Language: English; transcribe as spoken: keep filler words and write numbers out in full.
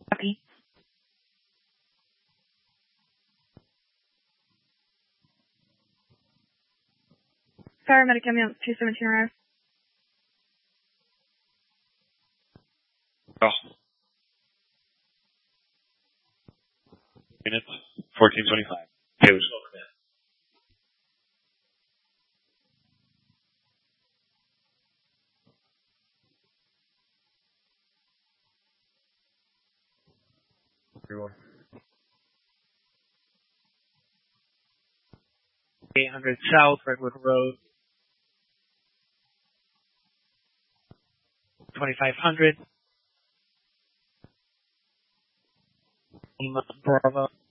Copy. Paramedic ambulance two seventeen arrive. Oh. Units fourteen twenty-five. Two. Everyone. eight hundred South, Redwood Road. twenty-five hundred. Bravo.